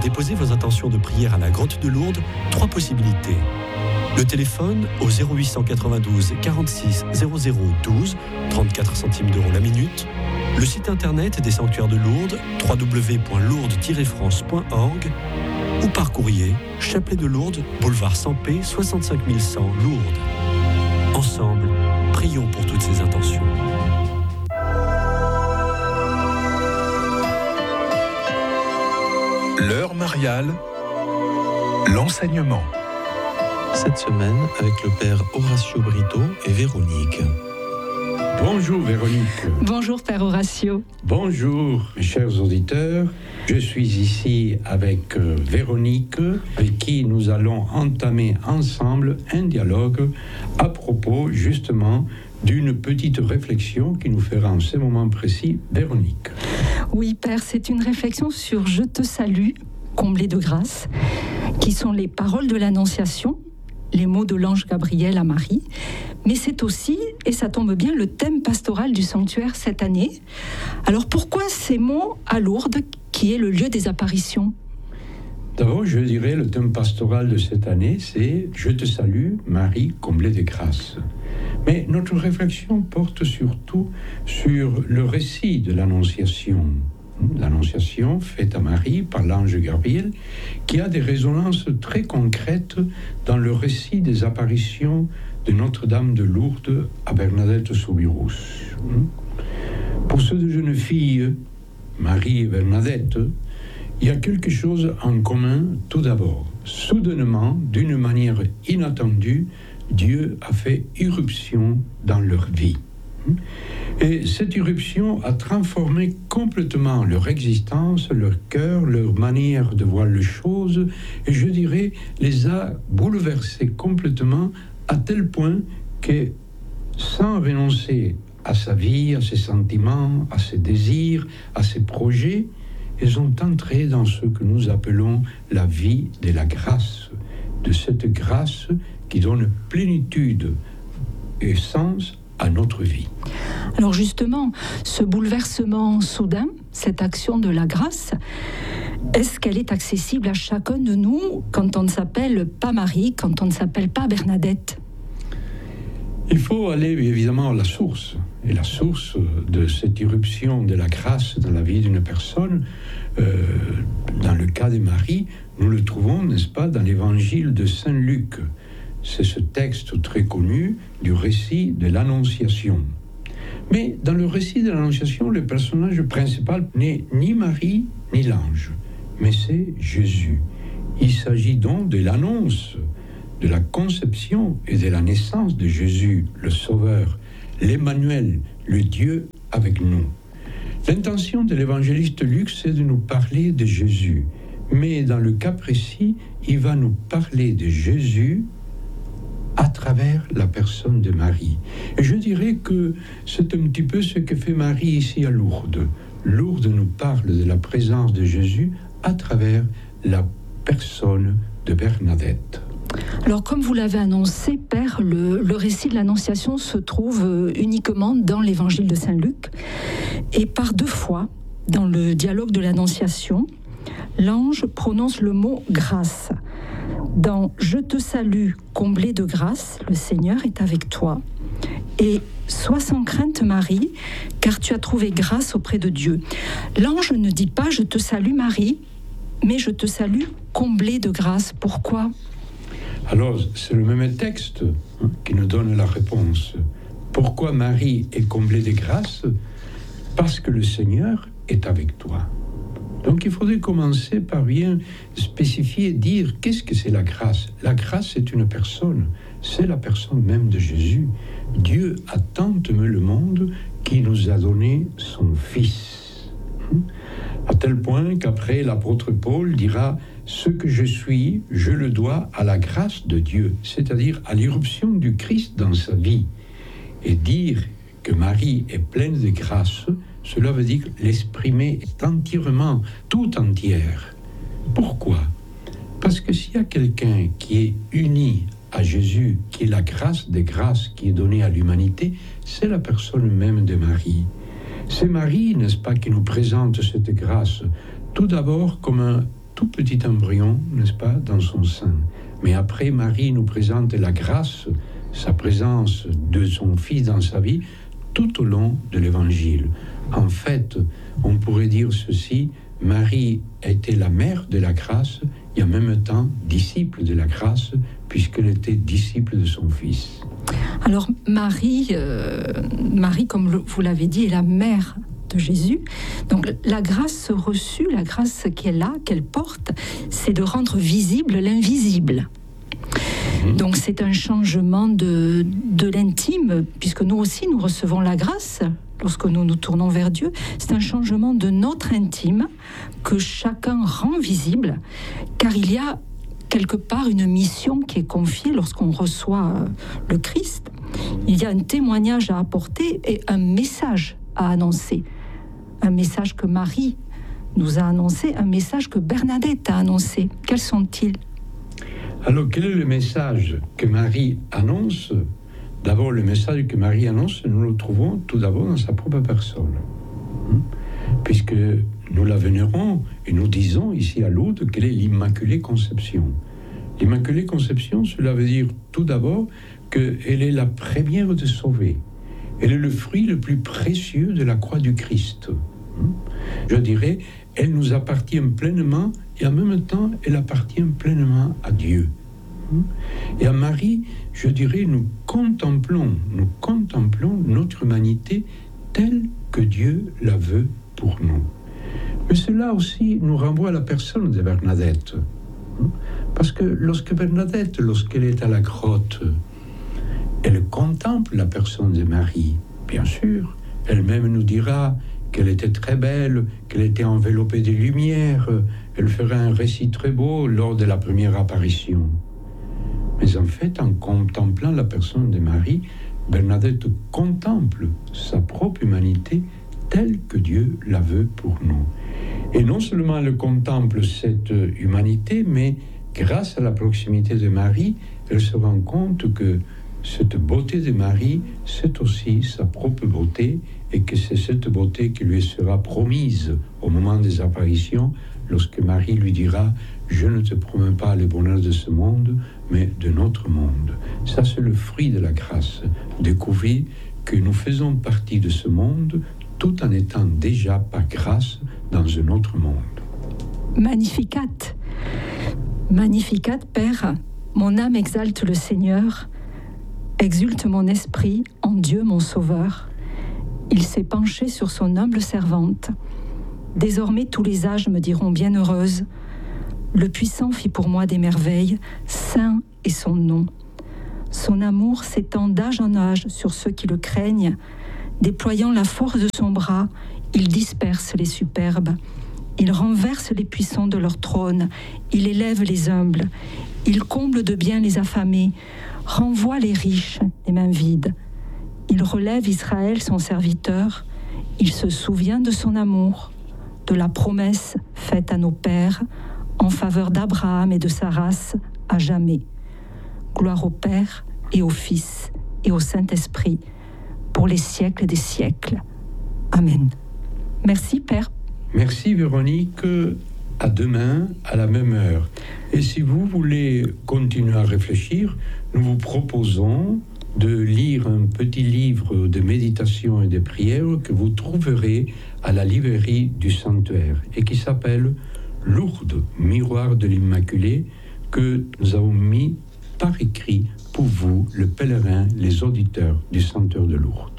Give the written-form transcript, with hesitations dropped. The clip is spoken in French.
déposer vos intentions de prière à la grotte de Lourdes, 3 possibilités. Le téléphone au 0892 46 00 12, 34 centimes d'euros la minute. Le site internet des sanctuaires de Lourdes, www.lourdes-france.org, ou par courrier, Chapelet de Lourdes, boulevard Sampé, 65 100 Lourdes. Ensemble, prions pour toutes ces intentions. L'heure mariale, l'enseignement. Cette semaine, avec le père Horacio Brito et Véronique. Bonjour Véronique. Bonjour Père Horacio. Bonjour mes chers auditeurs. Je suis ici avec Véronique, avec qui nous allons entamer ensemble un dialogue à propos justement d'une petite réflexion qui nous fera en ce moment précis Véronique. Oui Père, c'est une réflexion sur « Je te salue, comblé de grâce », qui sont les paroles de l'Annonciation, les mots de l'ange Gabriel à Marie, mais c'est aussi, et ça tombe bien, le thème pastoral du sanctuaire cette année. Alors pourquoi ces mots à Lourdes, qui est le lieu des apparitions ? D'abord, je dirais, le thème pastoral de cette année, c'est « Je te salue, Marie, comblée de grâce ». Mais notre réflexion porte surtout sur le récit de l'Annonciation. L'Annonciation faite à Marie par l'ange Gabriel, qui a des résonances très concrètes dans le récit des apparitions de Notre-Dame de Lourdes à Bernadette Soubirous. Pour ces deux jeunes filles, Marie et Bernadette, il y a quelque chose en commun tout d'abord. Soudainement, d'une manière inattendue, Dieu a fait irruption dans leur vie. Et cette irruption a transformé complètement leur existence, leur cœur, leur manière de voir les choses, et je dirais, les a bouleversés complètement à tel point que, sans renoncer à sa vie, à ses sentiments, à ses désirs, à ses projets, ils ont entré dans ce que nous appelons la vie de la grâce, de cette grâce qui donne plénitude et sens à notre vie. Alors justement, ce bouleversement soudain, cette action de la grâce, est-ce qu'elle est accessible à chacun de nous quand on ne s'appelle pas Marie, quand on ne s'appelle pas Bernadette ? Il faut aller évidemment à la source. Et la source de cette irruption de la grâce dans la vie d'une personne, dans le cas de Marie, nous le trouvons, n'est-ce pas, dans l'évangile de Saint Luc. C'est ce texte très connu du récit de l'Annonciation. Mais dans le récit de l'Annonciation, le personnage principal n'est ni Marie ni l'ange, mais c'est Jésus. Il s'agit donc de l'annonce, de la conception et de la naissance de Jésus, le Sauveur, l'Emmanuel, le Dieu avec nous. L'intention de l'évangéliste Luc, c'est de nous parler de Jésus. Mais dans le cas précis, il va nous parler de Jésus à travers la personne de Marie. Et je dirais que c'est un petit peu ce que fait Marie ici à Lourdes. Lourdes nous parle de la présence de Jésus à travers la personne de Bernadette. Alors, comme vous l'avez annoncé, Père, le récit de l'Annonciation se trouve uniquement dans l'évangile de Saint Luc. Et par 2 fois, dans le dialogue de l'Annonciation, l'ange prononce le mot « grâce ». Dans « Je te salue, comblé de grâce, le Seigneur est avec toi ». Et « Sois sans crainte, Marie, car tu as trouvé grâce auprès de Dieu ». L'ange ne dit pas « Je te salue, Marie », mais « Je te salue, comblé de grâce ». Pourquoi ? Alors, c'est le même texte qui nous donne la réponse. Pourquoi Marie est comblée de grâce ? Parce que le Seigneur est avec toi. Donc il faudrait commencer par bien spécifier, dire qu'est-ce que c'est la grâce ? La grâce, c'est une personne, c'est la personne même de Jésus. Dieu a tant aimé le monde qu'il nous a donné son Fils. À tel point qu'après l'apôtre Paul dira « Ce que je suis, je le dois à la grâce de Dieu », c'est-à-dire à l'irruption du Christ dans sa vie. Et dire que Marie est pleine de grâce, cela veut dire l'exprimer entièrement, tout entière. Pourquoi ? Parce que s'il y a quelqu'un qui est uni à Jésus, qui est la grâce des grâces qui est donnée à l'humanité, c'est la personne même de Marie. C'est Marie, n'est-ce pas, qui nous présente cette grâce, tout d'abord comme tout petit embryon, n'est-ce pas, dans son sein. Mais après, Marie nous présente la grâce, sa présence de son Fils dans sa vie, tout au long de l'Évangile. En fait, on pourrait dire ceci, Marie était la mère de la grâce et en même temps disciple de la grâce, puisqu'elle était disciple de son Fils. Alors Marie, comme vous l'avez dit, est la mère de Jésus. Donc la grâce reçue, la grâce qu'elle a, qu'elle porte, c'est de rendre visible l'invisible. Donc c'est un changement de l'intime, puisque nous aussi nous recevons la grâce lorsque nous nous tournons vers Dieu. C'est un changement de notre intime que chacun rend visible, car il y a quelque part une mission qui est confiée lorsqu'on reçoit le Christ. Il y a un témoignage à apporter et un message à annoncer. Un message que Marie nous a annoncé, un message que Bernadette a annoncé. Quels sont-ils ? Alors, quel est le message que Marie annonce ? D'abord, le message que Marie annonce, nous le trouvons tout d'abord dans sa propre personne. Puisque nous la vénérons et nous disons ici à Lourdes qu'elle est l'Immaculée Conception. L'Immaculée Conception, cela veut dire tout d'abord qu'elle est la première de sauver. Elle est le fruit le plus précieux de la croix du Christ. Je dirais, elle nous appartient pleinement et en même temps, elle appartient pleinement à Dieu. Et à Marie, je dirais, nous contemplons notre humanité telle que Dieu la veut pour nous. Mais cela aussi nous renvoie à la personne de Bernadette. Parce que lorsqu'elle est à la grotte, elle contemple la personne de Marie. Bien sûr, elle-même nous dira qu'elle était très belle, qu'elle était enveloppée de lumière. Elle fera un récit très beau lors de la première apparition. Mais en fait, en contemplant la personne de Marie, Bernadette contemple sa propre humanité telle que Dieu la veut pour nous. Et non seulement elle contemple cette humanité, mais grâce à la proximité de Marie, elle se rend compte que cette beauté de Marie, c'est aussi sa propre beauté, et que c'est cette beauté qui lui sera promise au moment des apparitions, lorsque Marie lui dira « Je ne te promets pas le bonheur de ce monde, mais de notre monde ». Ça, c'est le fruit de la grâce, découvrir que nous faisons partie de ce monde, tout en étant déjà par grâce dans un autre monde. Magnificat. Magnificat, Père. Mon âme exalte le Seigneur. Exulte mon esprit en Dieu mon Sauveur. Il s'est penché sur son humble servante. Désormais tous les âges me diront bienheureuse. Le Puissant fit pour moi des merveilles, saint est son nom. Son amour s'étend d'âge en âge sur ceux qui le craignent. Déployant la force de son bras, il disperse les superbes. Il renverse les puissants de leur trône. Il élève les humbles. Il comble de bien les affamés. Renvoie les riches, les mains vides. Il relève Israël, son serviteur. Il se souvient de son amour, de la promesse faite à nos pères en faveur d'Abraham et de sa race à jamais. Gloire au Père et au Fils et au Saint-Esprit, pour les siècles des siècles. Amen. Merci, Père. Merci, Véronique. À demain, à la même heure. Et si vous voulez continuer à réfléchir, nous vous proposons de lire un petit livre de méditation et de prière que vous trouverez à la librairie du Sanctuaire et qui s'appelle Lourdes, miroir de l'Immaculée, que nous avons mis par écrit pour vous, le pèlerin, les auditeurs du Sanctuaire de Lourdes.